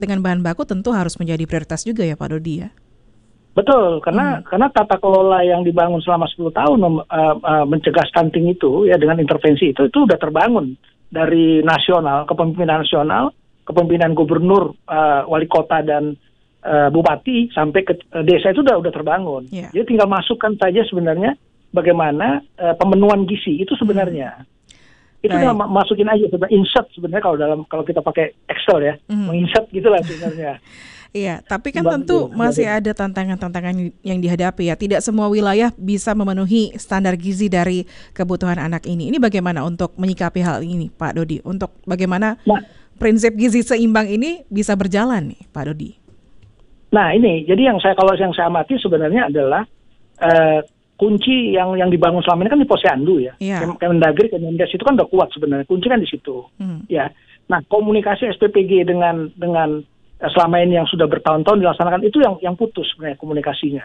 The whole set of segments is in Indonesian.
dengan bahan baku tentu harus menjadi prioritas juga ya Pak Dodi ya. Betul, karena tata kelola yang dibangun selama 10 tahun mencegah stunting itu ya dengan intervensi itu udah terbangun dari nasional, kepemimpinan gubernur, wali kota dan bupati sampai ke desa itu udah terbangun. Yeah. Jadi tinggal masukkan saja sebenarnya bagaimana pemenuhan gizi itu sebenarnya. Itu masukin aja sebenarnya, insert sebenarnya kalau kita pakai Excel ya, menginsert gitulah sebenarnya. Iya, tapi kan tentu masih ada tantangan-tantangan yang dihadapi ya. Tidak semua wilayah bisa memenuhi standar gizi dari kebutuhan anak ini. Ini bagaimana untuk menyikapi hal ini, Pak Dodi? Untuk bagaimana prinsip gizi seimbang ini bisa berjalan nih, Pak Dodi? Nah ini, jadi yang saya amati sebenarnya adalah kunci yang dibangun selama ini kan di Posyandu ya. Kemendagri, Kemenkes itu kan udah kuat sebenarnya. Kunci kan di situ. Ya. Nah komunikasi SPPG dengan selama ini yang sudah bertahun-tahun dilaksanakan itu yang putus sebenarnya komunikasinya.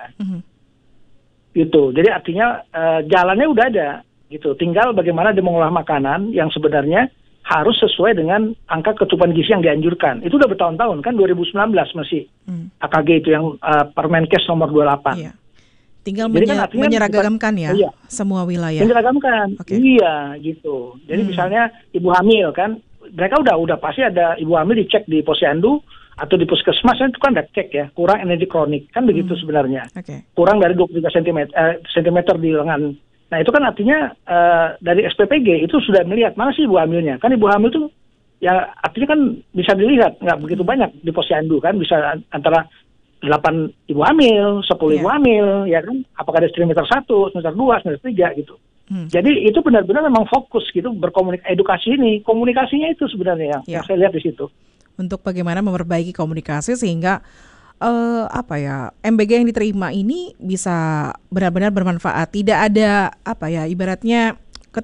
Gitu. Jadi artinya jalannya udah ada gitu. Tinggal bagaimana dia mengolah makanan yang sebenarnya harus sesuai dengan angka kecukupan gizi yang dianjurkan. Itu udah bertahun-tahun kan 2019 masih AKG itu yang Permenkes nomor 28. Iya. Tinggal menyeragamkan ya semua wilayah. Menyeragamkan. Okay. Iya gitu. Jadi misalnya ibu hamil kan mereka udah pasti ada ibu hamil dicek di Posyandu atau di puskesmas itu kan udah cek ya, kurang energi kronik, kan begitu sebenarnya. Kurang dari 23 cm di lengan. Nah itu kan artinya dari SPPG itu sudah melihat mana sih ibu hamilnya. Kan ibu hamil itu ya artinya kan bisa dilihat, nggak begitu banyak di Posyandu kan, bisa antara 8 ibu hamil, 10 ibu hamil, ya kan, apakah ada trimester 1, trimester 2, trimester 3 gitu. Jadi itu benar-benar memang fokus gitu, edukasi ini, komunikasinya itu sebenarnya yang saya lihat di situ. Untuk bagaimana memperbaiki komunikasi sehingga MBG yang diterima ini bisa benar-benar bermanfaat. Tidak ada ibaratnya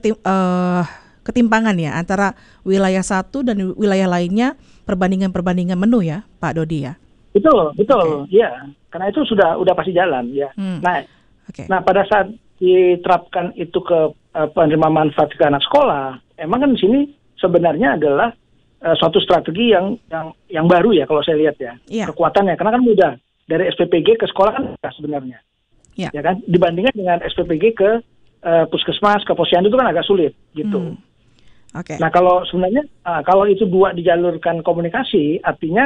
ketimpangan ya antara wilayah satu dan wilayah lainnya, perbandingan menu ya, Pak Dodi ya. Betul, ya. Karena itu sudah pasti jalan ya. Nah pada saat diterapkan itu ke penerima manfaat ke anak sekolah, emang kan di sini sebenarnya adalah suatu strategi yang baru ya kalau saya lihat ya. Kekuatannya karena kan mudah dari SPPG ke sekolah kan sebenarnya. Ya kan dibandingkan dengan SPPG ke puskesmas ke Posyandu itu kan agak sulit gitu. Nah kalau sebenarnya kalau itu dua dijalurkan komunikasi artinya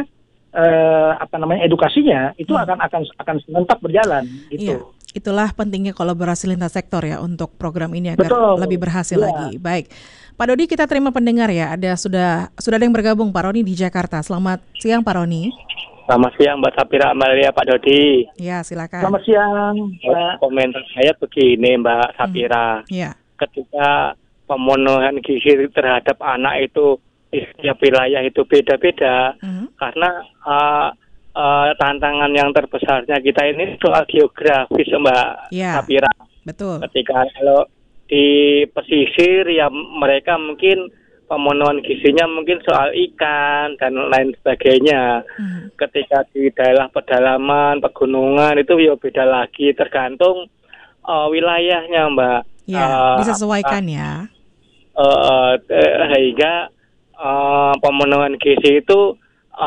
edukasinya itu akan serentak berjalan gitu. Itulah pentingnya kolaborasi lintas sektor ya untuk program ini agar lebih berhasil lagi. Baik. Pak Dodi, kita terima pendengar ya. Sudah ada yang bergabung, Pak Roni di Jakarta. Selamat siang, Pak Roni. Selamat siang, Mbak Sapira Amalia, Pak Dodi. Ya, silakan. Selamat siang. Komentar saya begini, Mbak Sapira. Ketika pemenuhan gizi terhadap anak itu setiap wilayah itu beda-beda, karena tantangan yang terbesarnya kita ini soal geografis, Mbak Sapira. Betul. Ketika kalau di pesisir ya mereka mungkin pemenuhan gizinya mungkin soal ikan dan lain sebagainya. Ketika di daerah pedalaman, pegunungan itu ya beda lagi tergantung wilayahnya, Mbak. Disesuaikan ya. Sehingga pemenuhan gizi itu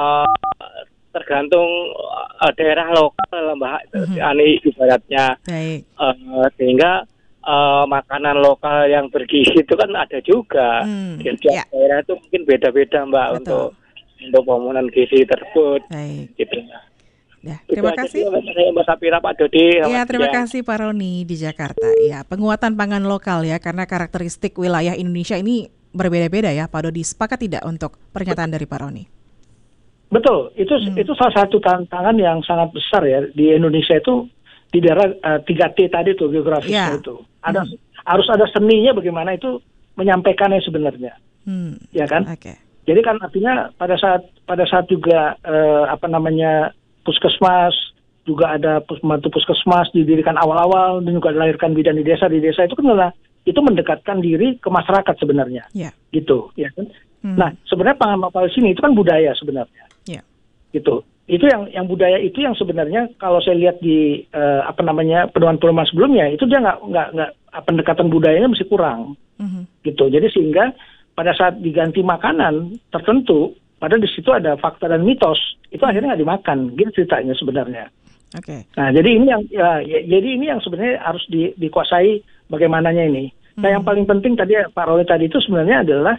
tergantung daerah lokal, Mbak. Ibaratnya. Sehingga makanan lokal yang bergizi itu kan ada juga. Di setiap daerah itu mungkin beda-beda, Mbak. Untuk pemenuhan gizi tersebut. Gitu. Terima kasih. Mbak Sapira, Pak Dodi. Terima kasih Pak Roni di Jakarta. Ya, penguatan pangan lokal ya, karena karakteristik wilayah Indonesia ini berbeda-beda ya, Pak Dodi. Sepakat tidak untuk pernyataan dari Pak Roni? Betul, itu salah satu tantangan yang sangat besar ya di Indonesia itu. Di daerah 3T tadi tuh geografisnya itu harus ada seninya bagaimana itu menyampaikannya sebenarnya, ya kan? Jadi kan artinya pada saat juga puskesmas juga ada pembantu puskesmas didirikan awal-awal dan juga dilahirkan bidan di desa itu kan adalah itu mendekatkan diri ke masyarakat sebenarnya, gitu, ya kan? Nah sebenarnya pangan lokal di sini itu kan budaya sebenarnya, gitu. Itu yang budaya itu yang sebenarnya kalau saya lihat di pedoman-pedoman sebelumnya itu dia nggak pendekatan budayanya masih kurang, gitu. Jadi sehingga pada saat diganti makanan tertentu padahal di situ ada fakta dan mitos, itu akhirnya nggak dimakan, gitu ceritanya sebenarnya. Oke. Nah, jadi ini yang jadi ini yang sebenarnya harus dikuasai bagaimananya ini. Nah, yang paling penting tadi Pak Roni tadi itu sebenarnya adalah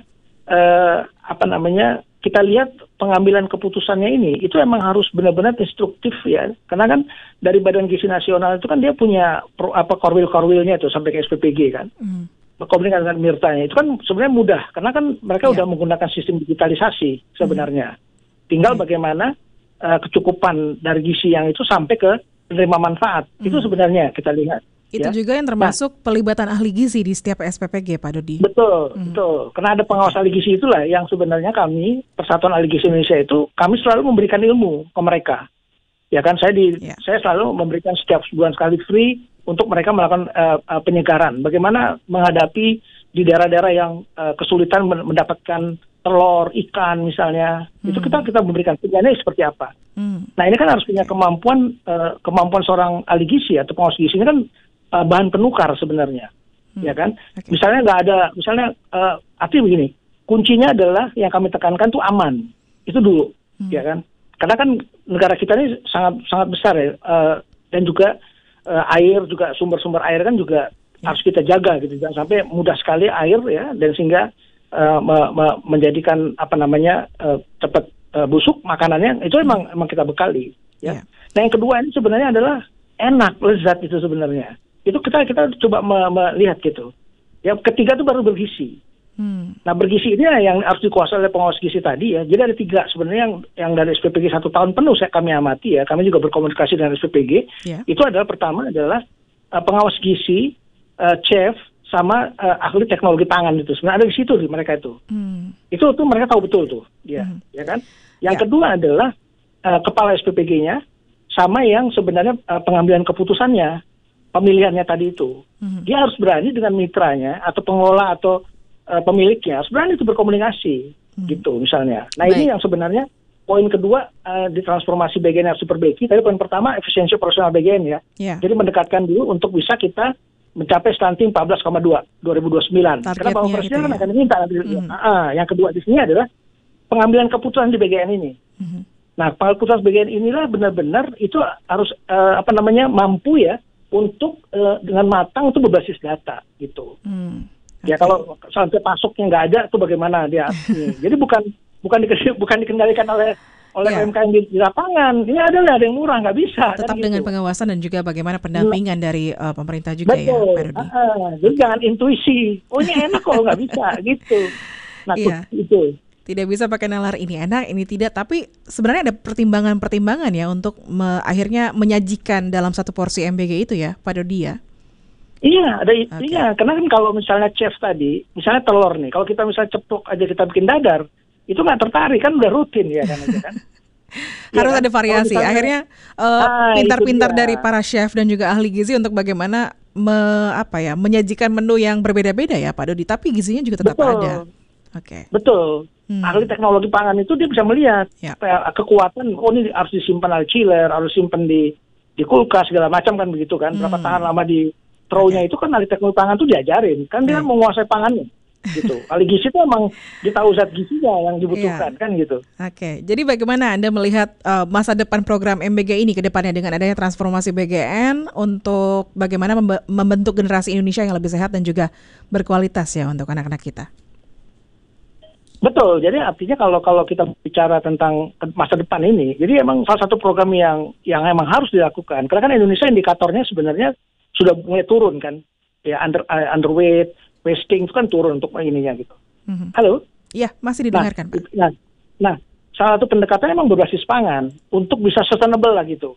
kita lihat pengambilan keputusannya ini itu emang harus benar-benar instruktif ya, karena kan dari Badan Gizi Nasional itu kan dia punya korwil-korwilnya itu sampai ke SPPG kan. Berkomunikasi dengan MIRTA-nya itu kan sebenarnya mudah, karena kan mereka udah menggunakan sistem digitalisasi sebenarnya. Tinggal bagaimana kecukupan dari gizi yang itu sampai ke penerima manfaat. Itu sebenarnya kita lihat. Itu juga yang termasuk pelibatan ahli gizi di setiap SPPG, Pak Dodi. Betul, betul. Karena ada pengawas ahli gizi itulah yang sebenarnya kami, Persatuan Ahli Gizi Indonesia itu, kami selalu memberikan ilmu ke mereka. Ya kan, saya selalu memberikan setiap sebulan sekali free untuk mereka melakukan penyegaran. Bagaimana menghadapi di daerah-daerah yang kesulitan mendapatkan telur, ikan misalnya. Itu kita memberikan pilihannya seperti apa. Nah, ini kan harus punya kemampuan seorang ahli gizi atau pengawas gizi ini kan bahan penukar sebenarnya, ya kan? Misalnya nggak ada, artinya begini, kuncinya adalah yang kami tekankan tuh aman, itu dulu, ya kan? Karena kan negara kita ini sangat sangat besar ya, dan juga air juga sumber-sumber air kan juga harus kita jaga gitu, jangan sampai mudah sekali air ya, dan sehingga menjadikan cepat busuk makanannya, itu emang kita bekali, ya. Nah, yang kedua ini sebenarnya adalah enak, lezat itu sebenarnya. Itu kita coba melihat gitu. Yang ketiga itu baru bergizi. Nah, bergizi ini yang harus dikuasai oleh pengawas gizi tadi ya. Jadi ada 3 sebenarnya yang dari SPPG 1 tahun penuh kami amati ya. Kami juga berkomunikasi dengan SPPG. Itu adalah pertama adalah pengawas gizi, chef, sama ahli teknologi pangan itu. Sebenarnya ada di situ mereka itu. Itu mereka tahu betul tuh, ya kan. Yang kedua adalah kepala SPPG-nya sama yang sebenarnya pengambilan keputusannya. Pemilihannya tadi itu, dia harus berani dengan mitranya atau pengelola atau pemiliknya, harus berani itu berkomunikasi, gitu misalnya. Nah, ini yang sebenarnya poin kedua di transformasi BGN harus diperbaiki. Tadi poin pertama efisiensi operasional BGN ya. Jadi mendekatkan dulu untuk bisa kita mencapai stunting 14,2 2029. Karena Pak Presiden kan akan diminta nanti. Yang kedua di sini adalah pengambilan keputusan di BGN ini. Nah, keputusan BGN inilah benar-benar itu harus mampu ya untuk dengan matang itu berbasis data gitu. Ya kalau sampai pasoknya nggak ada itu bagaimana dia? Jadi bukan dikendalikan oleh UMKM di lapangan. Ini ada yang murah, nggak bisa. Tetap kan, dengan gitu. Pengawasan dan juga bagaimana pendampingan dari pemerintah juga. Betul. Ya, Pak Dodi. Jadi jangan intuisi. Oh, ini enak kok, nggak bisa gitu. Nah, itu. Tidak bisa pakai nalar ini enak, ini tidak. Tapi sebenarnya ada pertimbangan-pertimbangan ya untuk akhirnya menyajikan dalam satu porsi MBG itu ya, Pak Dodi ya? Iya, ada iya. Karena kan kalau misalnya chef tadi, misalnya telur nih, kalau kita misalnya ceplok aja kita bikin dadar, itu nggak tertarik kan, udah rutin ya kan. Harus ada variasi. Misalnya, akhirnya pintar-pintar dari para chef dan juga ahli gizi untuk bagaimana menyajikan menu yang berbeda-beda ya, Pak Dodi. Tapi gizinya juga tetap ada. Betul. Ahli teknologi pangan itu dia bisa melihat kekuatan, ini harus disimpan di chiller, harus disimpan di kulkas segala macam kan begitu kan. Berapa tahan lama di throw-nya itu kan ahli teknologi pangan itu diajarin. Kan dia menguasai pangannya. Gitu. Ahli gizi itu emang dia tahu zat gizinya yang dibutuhkan kan gitu. Jadi bagaimana Anda melihat masa depan program MBG ini ke depannya dengan adanya transformasi BGN untuk bagaimana membentuk generasi Indonesia yang lebih sehat dan juga berkualitas ya untuk anak-anak kita? Betul, jadi artinya kalau kita bicara tentang masa depan ini, jadi emang salah satu program yang emang harus dilakukan. Karena kan Indonesia indikatornya sebenarnya sudah mulai turun kan, ya underweight, wasting itu kan turun untuk ininya gitu. Halo? Iya, masih didengarkan Pak. Nah, salah satu pendekatan emang berbasis pangan untuk bisa sustainable lah gitu.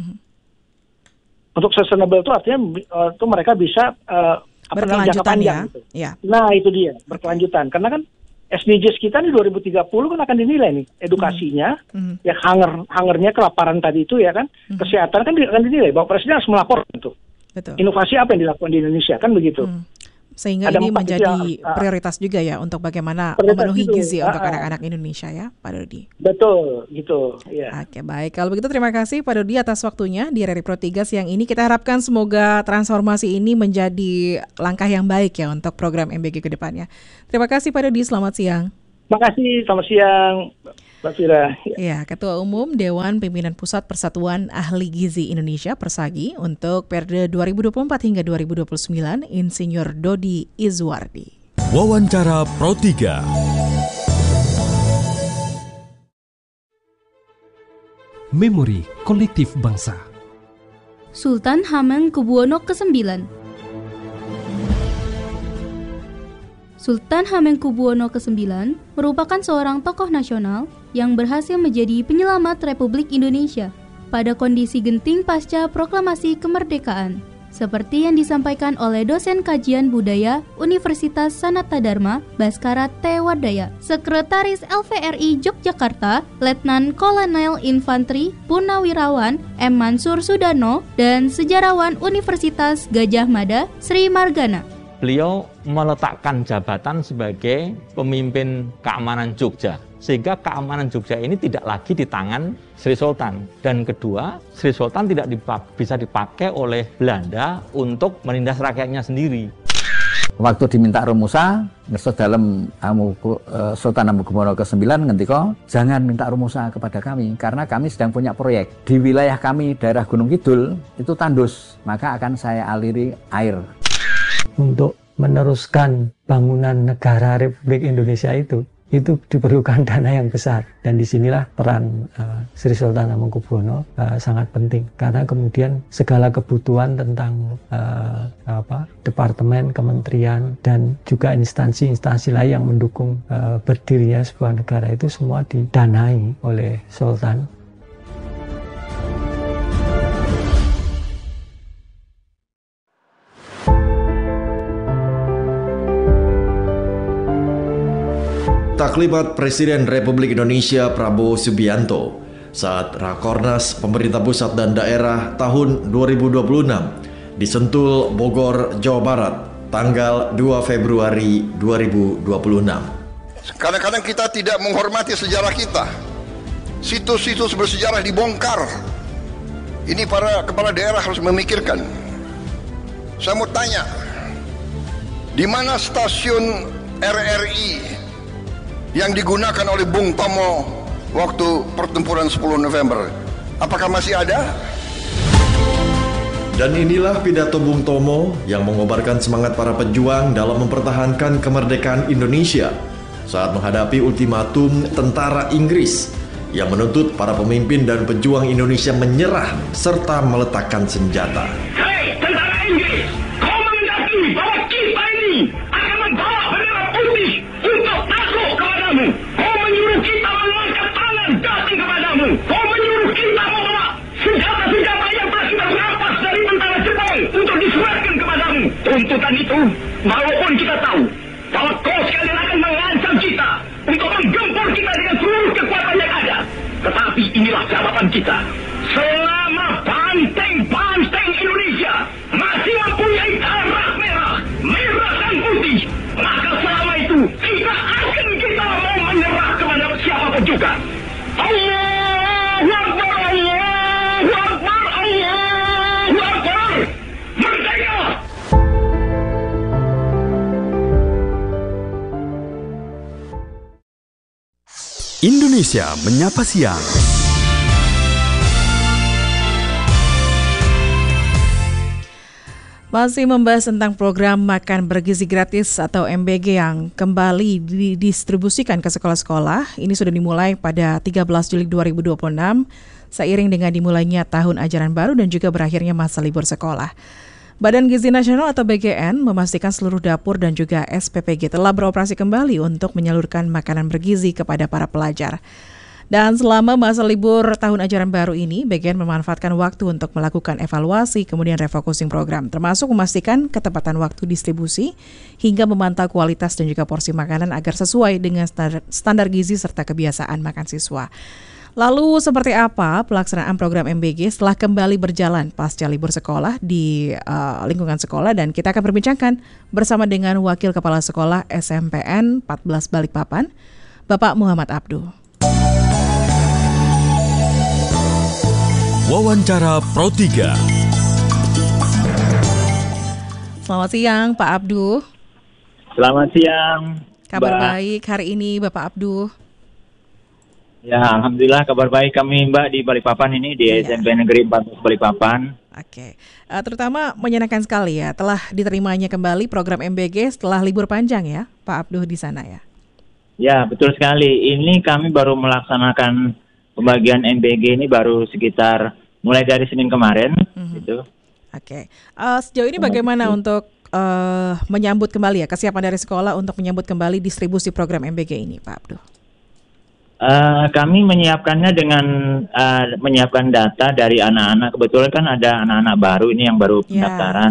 Untuk sustainable itu artinya itu mereka bisa jangka panjang gitu. Nah itu dia berkelanjutan, karena kan SDGs kita nih 2030 kan akan dinilai nih edukasinya, ya hungernya, kelaparan tadi itu ya kan, kesehatan kan akan dinilai. Bapak Presiden harus melaporkan tuh. Inovasi apa yang dilakukan di Indonesia kan begitu. Sehingga ada ini menjadi prioritas juga ya untuk bagaimana memenuhi gizi untuk anak-anak Indonesia ya, Pak Dodi. Betul, gitu. Ya. Oke, baik. Kalau begitu terima kasih Pak Dodi atas waktunya di RRI Pro 3 siang ini. Kita harapkan semoga transformasi ini menjadi langkah yang baik ya untuk program MBG ke depannya. Terima kasih Pak Dodi, selamat siang. Terima kasih, selamat siang. Mbak Fira. Ya, Ketua Umum Dewan Pimpinan Pusat Persatuan Ahli Gizi Indonesia Persagi untuk periode 2024 hingga 2029, Insinyur Dodi Izwardi. Wawancara Pro 3. Memori Kolektif Bangsa. Sultan Hamengkubuwono ke-9. Sultan Hamengkubuwono ke-9 merupakan seorang tokoh nasional yang berhasil menjadi penyelamat Republik Indonesia pada kondisi genting pasca proklamasi kemerdekaan, seperti yang disampaikan oleh dosen kajian budaya Universitas Sanata Dharma, Baskara T. Wardaya, Sekretaris LVRI Yogyakarta, Letnan Kolonel Infanteri Purnawirawan M. Mansur Sudano, dan sejarawan Universitas Gadjah Mada, Sri Margana. Beliau meletakkan jabatan sebagai pemimpin keamanan Jogja, sehingga keamanan Jogja ini tidak lagi di tangan Sri Sultan. Dan kedua, Sri Sultan tidak bisa dipakai oleh Belanda untuk menindas rakyatnya sendiri. Waktu diminta rumusa, ngerso dalam Sultan Hamengkubuwono ke-9 ngendika, jangan minta rumusa kepada kami karena kami sedang punya proyek di wilayah kami, daerah Gunung Kidul itu tandus, maka akan saya aliri air. Untuk meneruskan bangunan negara Republik Indonesia itu diperlukan dana yang besar, dan disinilah peran Sri Sultan Hamengkubuwono sangat penting, karena kemudian segala kebutuhan tentang departemen, kementerian, dan juga instansi-instansi lain yang mendukung berdirinya sebuah negara itu semua didanai oleh Sultan. Taklimat Presiden Republik Indonesia Prabowo Subianto saat Rakornas Pemerintah Pusat dan Daerah tahun 2026 di Sentul, Bogor, Jawa Barat, tanggal 2 Februari 2026. Kadang-kadang kita tidak menghormati sejarah kita. Situs-situs bersejarah dibongkar. Ini para kepala daerah harus memikirkan. Saya mau tanya, di mana stasiun RRI yang digunakan oleh Bung Tomo waktu pertempuran 10 November? Apakah masih ada? Dan inilah pidato Bung Tomo yang mengobarkan semangat para pejuang dalam mempertahankan kemerdekaan Indonesia saat menghadapi ultimatum tentara Inggris yang menuntut para pemimpin dan pejuang Indonesia menyerah serta meletakkan senjata. Hei, tentara Inggris, kau menghendaki bahwa kita ini akan membawa bendera putih untuk takluk kepadamu. Kau menyuruh kita mengangkat tangan datang kepadamu. Kau menyuruh kita membawa senjata-senjata yang telah kita rampas dari tentara Jepang untuk diserahkan kepadamu. Tuntutan itu, walaupun kita tahu bahwa kau sekalian akan mengancam kita untuk menggempur kita dengan seluruh kekuatan yang ada, tetapi inilah jawaban kita. Selama banteng-banteng Indonesia masih mempunyai darah merah, merah dan putih, maka selama itu tidak akan kita mau menyerah kepada siapapun juga. Allahu Akbar, Allahu Akbar, Allahu Akbar. Merdeka! Indonesia Menyapa Siang. Masih membahas tentang program Makan Bergizi Gratis atau MBG yang kembali didistribusikan ke sekolah-sekolah. Ini sudah dimulai pada 13 Juli 2026, seiring dengan dimulainya tahun ajaran baru dan juga berakhirnya masa libur sekolah. Badan Gizi Nasional atau BGN memastikan seluruh dapur dan juga SPPG telah beroperasi kembali untuk menyalurkan makanan bergizi kepada para pelajar. Dan selama masa libur tahun ajaran baru ini, BGN memanfaatkan waktu untuk melakukan evaluasi, kemudian refocusing program, termasuk memastikan ketepatan waktu distribusi hingga memantau kualitas dan juga porsi makanan agar sesuai dengan standar gizi serta kebiasaan makan siswa. Lalu seperti apa pelaksanaan program MBG setelah kembali berjalan pasca libur sekolah di lingkungan sekolah, dan kita akan berbincangkan bersama dengan Wakil Kepala Sekolah SMPN 14 Balikpapan, Bapak Muhammad Abdu. Wawancara Pro 3. Selamat siang Pak Abdu. Selamat siang. Kabar baik hari ini Bapak Abdu. Ya, alhamdulillah kabar baik kami Mbak di Balikpapan ini di SMP Negeri 14 Balikpapan. Oke, terutama menyenangkan sekali ya telah diterimanya kembali program MBG setelah libur panjang ya, Pak Abduh di sana ya. Ya, betul sekali. Ini kami baru melaksanakan pembagian MBG ini baru sekitar mulai dari Senin kemarin, gitu. Oke, sejauh ini bagaimana untuk menyambut kembali ya kesiapan dari sekolah untuk menyambut kembali distribusi program MBG ini, Pak Abduh? Kami menyiapkannya dengan menyiapkan data dari anak-anak. Kebetulan kan ada anak-anak baru ini yang baru pendaftaran.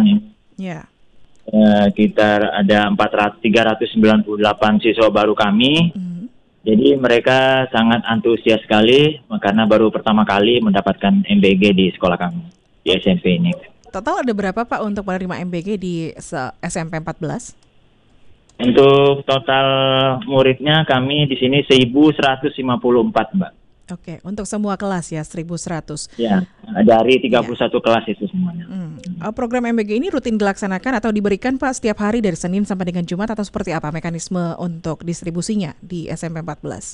Kita ada 398 siswa baru kami. Jadi mereka sangat antusias sekali karena baru pertama kali mendapatkan MBG di sekolah kami di SMP ini. Total ada berapa Pak untuk penerima MBG di SMP 14? Untuk total muridnya kami di sini 1.154, Mbak. Oke, untuk semua kelas ya 1.100. Ya, dari 31 kelas itu semuanya. Program MBG ini rutin dilaksanakan atau diberikan Pak setiap hari dari Senin sampai dengan Jumat atau seperti apa mekanisme untuk distribusinya di SMP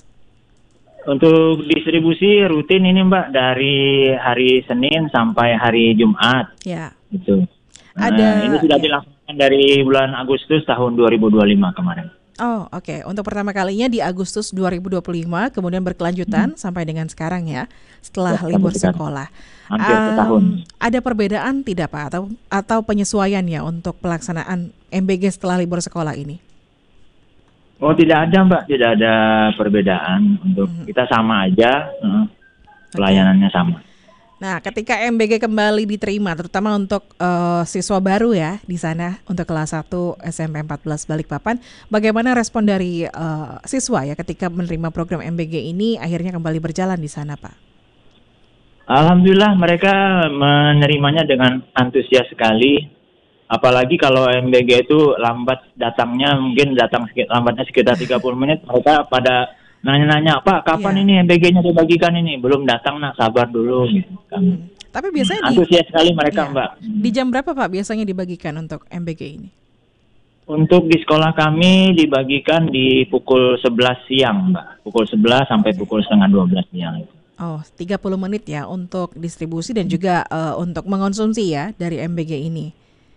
14? Untuk distribusi rutin ini Mbak dari hari Senin sampai hari Jumat. Ya. Gitu. Ini sudah dilaksanakan dari bulan Agustus tahun 2025 kemarin. Oh, oke. Untuk pertama kalinya di Agustus 2025, kemudian berkelanjutan sampai dengan sekarang ya, setelah libur sekolah. Hampir setahun. Ada perbedaan tidak Pak atau penyesuaian ya untuk pelaksanaan MBG setelah libur sekolah ini? Oh, tidak ada Mbak, tidak ada perbedaan. Untuk kita sama aja, pelayanannya sama. Nah, ketika MBG kembali diterima, terutama untuk siswa baru ya di sana untuk kelas 1 SMP 14 Balikpapan, bagaimana respon dari siswa ya ketika menerima program MBG ini akhirnya kembali berjalan di sana, Pak? Alhamdulillah mereka menerimanya dengan antusias sekali. Apalagi kalau MBG itu lambat datangnya, mungkin lambatnya sekitar 30 menit, mereka pada nanya-nanya, Pak, kapan ini MBG-nya dibagikan ini? Belum datang, nak, sabar dulu. Gitu. Tapi biasanya antusias sekali mereka, Mbak. Di jam berapa, Pak, biasanya dibagikan untuk MBG ini? Untuk di sekolah kami dibagikan di pukul 11 siang, Mbak. Pukul 11 sampai pukul setengah 12 siang. Oh, 30 menit ya untuk distribusi dan juga untuk mengonsumsi ya dari MBG ini.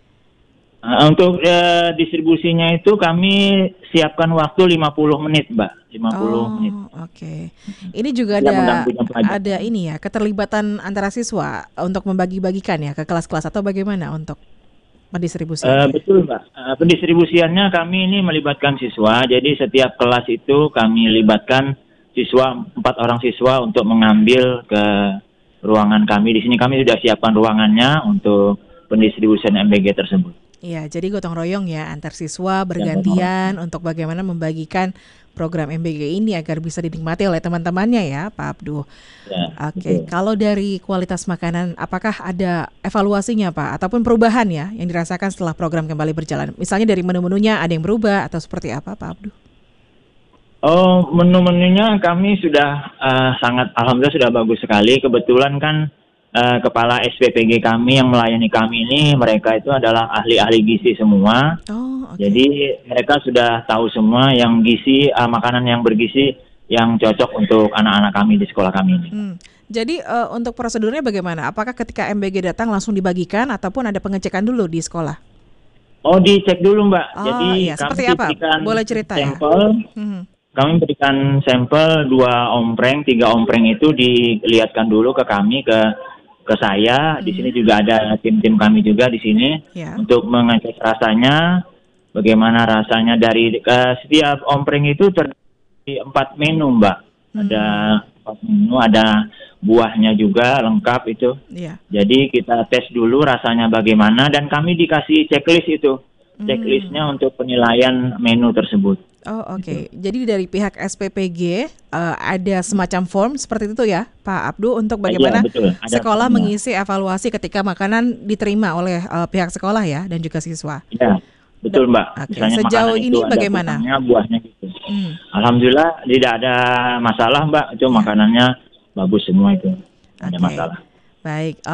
Untuk distribusinya itu kami siapkan waktu 50 menit, Mbak. 50 menit. Oke. Ini juga ada ini ya, keterlibatan antara siswa untuk membagi-bagikan ya ke kelas-kelas atau bagaimana untuk pendistribusian? Betul, Mbak. Pendistribusiannya kami ini melibatkan siswa. Jadi setiap kelas itu kami libatkan siswa, 4 orang siswa untuk mengambil ke ruangan kami. Di sini kami sudah siapkan ruangannya untuk pendistribusian MBG tersebut. Iya, jadi gotong royong ya antar siswa bergantian untuk bagaimana membagikan program MBG ini agar bisa dinikmati oleh teman-temannya ya, Pak Abduh. Oke, kalau dari kualitas makanan, apakah ada evaluasinya Pak ataupun perubahan ya yang dirasakan setelah program kembali berjalan? Misalnya dari menu-menunya ada yang berubah atau seperti apa, Pak Abduh? Oh, menu-menunya kami sudah alhamdulillah sudah bagus sekali. Kebetulan kan kepala SPPG kami yang melayani kami ini mereka itu adalah ahli-ahli gizi semua. Jadi mereka sudah tahu semua yang gizi, makanan yang bergizi yang cocok untuk anak-anak kami di sekolah kami ini. Jadi untuk prosedurnya bagaimana? Apakah ketika MBG datang langsung dibagikan ataupun ada pengecekan dulu di sekolah? Oh, dicek dulu, Mbak. Jadi iya. Seperti apa? Boleh cerita sampel, ya? Kami berikan sampel 2 ompreng, 3 ompreng itu dilihatkan dulu ke kami, ke saya. Di sini juga ada tim-tim kami juga di sini untuk mengecek rasanya, bagaimana rasanya dari setiap ompreng itu terdiri 4 menu, Mbak. Ada 4 menu, ada buahnya juga lengkap itu. Jadi kita tes dulu rasanya bagaimana dan kami dikasih checklist itu, checklistnya untuk penilaian menu tersebut. Oh, oke. Jadi dari pihak SPPG ada semacam form seperti itu ya, Pak Abduh, untuk bagaimana sekolah mengisi evaluasi ketika makanan diterima oleh pihak sekolah ya dan juga siswa. Ya, betul, Mbak. Misalnya sejauh ini bagaimana? Buahnya gitu. Alhamdulillah tidak ada masalah, Mbak. Itu makanannya bagus semua itu. Ada masalah. Baik.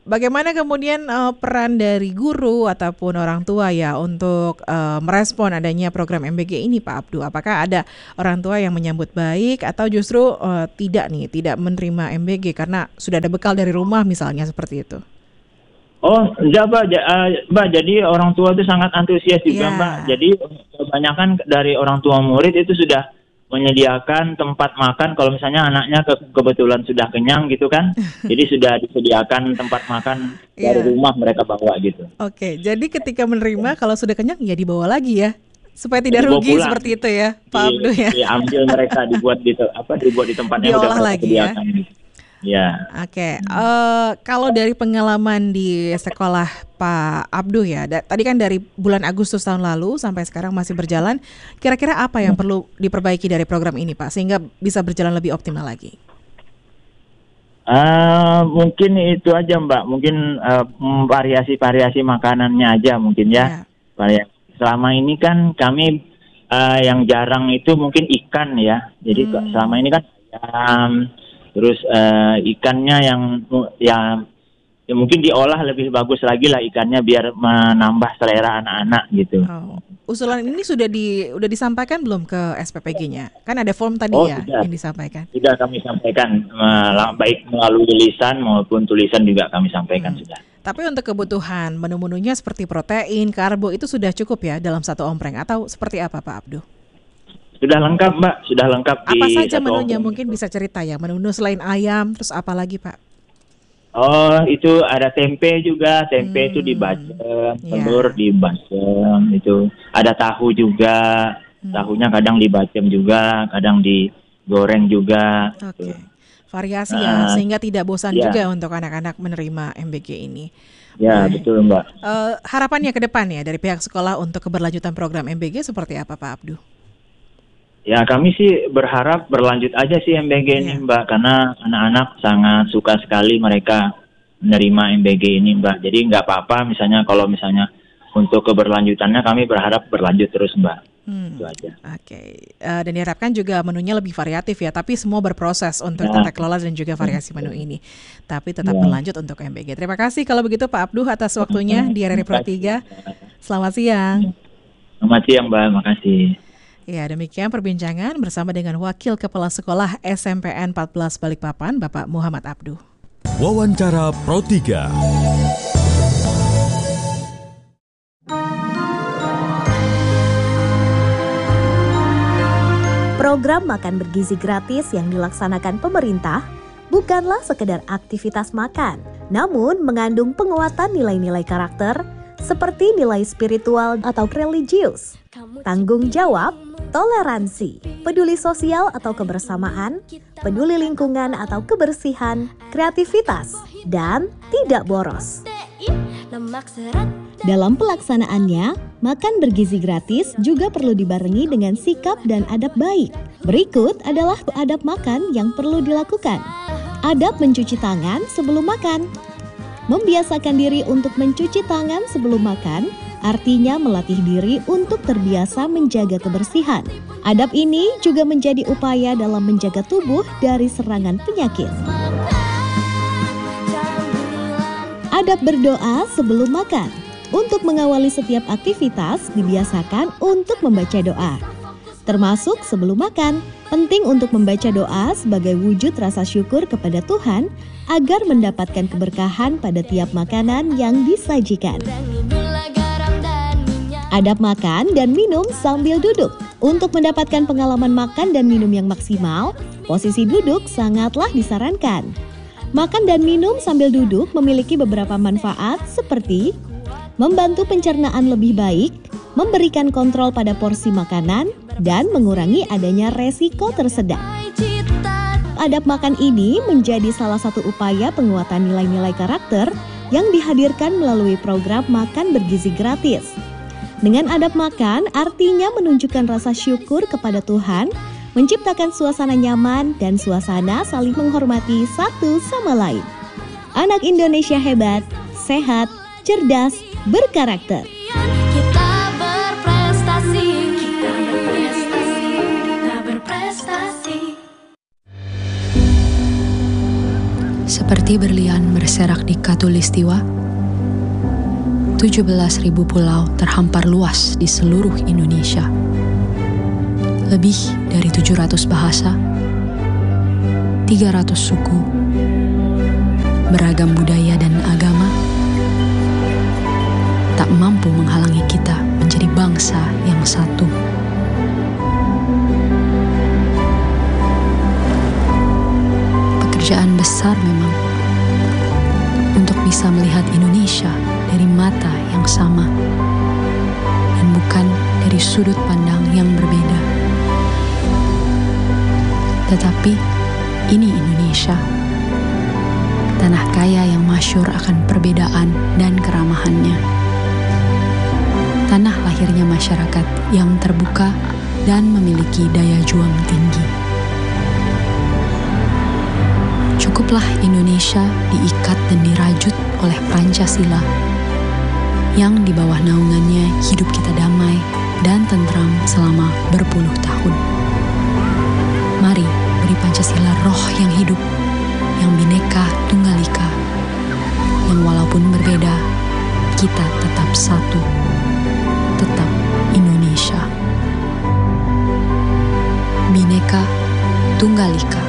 bagaimana kemudian peran dari guru ataupun orang tua ya untuk merespon adanya program MBG ini, Pak Abdu? Apakah ada orang tua yang menyambut baik atau justru tidak menerima MBG karena sudah ada bekal dari rumah misalnya seperti itu? Oh, enggak Mbak. Jadi orang tua itu sangat antusias juga, Mbak. Jadi kebanyakan dari orang tua murid itu sudah menyediakan tempat makan kalau misalnya anaknya kebetulan sudah kenyang gitu kan. Jadi sudah disediakan tempat makan dari rumah mereka bawa gitu. Oke, jadi ketika menerima kalau sudah kenyang ya dibawa lagi ya. Supaya tidak rugi pulang. Seperti itu ya, Pak Abdu ya. Diambil mereka dibuat di tempatnya diolah udah lagi ya. Gitu. Ya. Oke. Kalau dari pengalaman di sekolah Pak Abdu ya, tadi kan dari bulan Agustus tahun lalu sampai sekarang masih berjalan. Kira-kira apa yang perlu diperbaiki dari program ini, Pak, sehingga bisa berjalan lebih optimal lagi? Mungkin itu aja, Mbak. Mungkin variasi makanannya aja mungkin ya. Selama ini kan kami yang jarang itu mungkin ikan ya. Jadi selama ini kan ayam. Terus ikannya yang mungkin diolah lebih bagus lagi lah ikannya biar menambah selera anak-anak gitu. Usulan ini sudah disampaikan belum ke SPPG-nya? Kan ada form tadi yang disampaikan. Sudah kami sampaikan, baik melalui lisan maupun tulisan juga kami sampaikan sudah. Tapi untuk kebutuhan menu-menunya seperti protein, karbo itu sudah cukup ya dalam satu ompreng atau seperti apa, Pak Abdu? Sudah lengkap, Mbak. Sudah lengkap. Apa saja menunya? Mungkin bisa cerita ya. Menu selain ayam, terus apa lagi, Pak? Oh, itu ada tempe juga. Tempe itu dibacem, telur dibacem. Itu ada tahu juga. Tahunya kadang dibacem juga, kadang digoreng juga. Oke. Variasi ya, sehingga tidak bosan juga untuk anak-anak menerima MBG ini. Ya, betul, Mbak. Harapannya ke depan ya dari pihak sekolah untuk keberlanjutan program MBG seperti apa, Pak Abdu? Ya, kami sih berharap berlanjut aja sih MBG ini, Mbak, karena anak-anak sangat suka sekali mereka menerima MBG ini, Mbak. Jadi nggak apa-apa misalnya kalau misalnya untuk keberlanjutannya kami berharap berlanjut terus, Mbak. Itu aja. Oke. Dan diharapkan juga menunya lebih variatif ya, tapi semua berproses untuk tata kelola dan juga variasi menu ini. Tapi tetap berlanjut untuk MBG. Terima kasih kalau begitu Pak Abdu atas waktunya di RRI Pro 3. Selamat siang. Selamat siang, Mbak. Makasih. Ya, demikian perbincangan bersama dengan Wakil Kepala Sekolah SMPN 14 Balikpapan, Bapak Muhammad Abdu. Wawancara Pro 3. Program makan bergizi gratis yang dilaksanakan pemerintah bukanlah sekedar aktivitas makan, namun mengandung penguatan nilai-nilai karakter seperti nilai spiritual atau religius, tanggung jawab, toleransi, peduli sosial atau kebersamaan, peduli lingkungan atau kebersihan, kreativitas, dan tidak boros. Dalam pelaksanaannya, makan bergizi gratis juga perlu dibarengi dengan sikap dan adab baik. Berikut adalah adab makan yang perlu dilakukan. Adab mencuci tangan sebelum makan. Membiasakan diri untuk mencuci tangan sebelum makan, artinya melatih diri untuk terbiasa menjaga kebersihan. Adab ini juga menjadi upaya dalam menjaga tubuh dari serangan penyakit. Adab berdoa sebelum makan. Untuk mengawali setiap aktivitas, dibiasakan untuk membaca doa. Termasuk sebelum makan, penting untuk membaca doa sebagai wujud rasa syukur kepada Tuhan agar mendapatkan keberkahan pada tiap makanan yang disajikan. Adab makan dan minum sambil duduk. Untuk mendapatkan pengalaman makan dan minum yang maksimal, posisi duduk sangatlah disarankan. Makan dan minum sambil duduk memiliki beberapa manfaat seperti membantu pencernaan lebih baik, memberikan kontrol pada porsi makanan, dan mengurangi adanya resiko tersedak. Adab makan ini menjadi salah satu upaya penguatan nilai-nilai karakter yang dihadirkan melalui program makan bergizi gratis. Dengan adab makan artinya menunjukkan rasa syukur kepada Tuhan, menciptakan suasana nyaman dan suasana saling menghormati satu sama lain. Anak Indonesia hebat, sehat, cerdas, berkarakter. Kita berprestasi, kita berprestasi, kita berprestasi. Seperti berlian berserak di Khatulistiwa, 17.000 pulau terhampar luas di seluruh Indonesia. Lebih dari 700 bahasa, 300 suku, beragam budaya dan agama, tak mampu menghalangi kita menjadi bangsa yang satu. Pekerjaan besar memang untuk bisa melihat Indonesia dari mata yang sama dan bukan dari sudut pandang yang berbeda. Tetapi ini Indonesia, tanah kaya yang masyhur akan perbedaan dan keramahannya. Tanah lahirnya masyarakat yang terbuka dan memiliki daya juang tinggi. Cukuplah Indonesia diikat dan dirajut oleh Pancasila, yang di bawah naungannya hidup kita damai dan tentram selama berpuluh tahun. Mari beri Pancasila roh yang hidup, yang Bhinneka Tunggal Ika, yang walaupun berbeda, kita tetap satu, tetap Indonesia. Bhinneka Tunggal Ika.